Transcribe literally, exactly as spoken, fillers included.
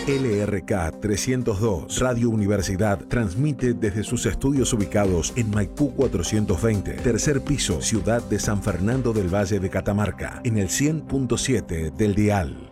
L R K trescientos dos Radio Universidad transmite desde sus estudios ubicados en Maipú cuatrocientos veinte, tercer piso, ciudad de San Fernando del Valle de Catamarca, en el cien punto siete del dial.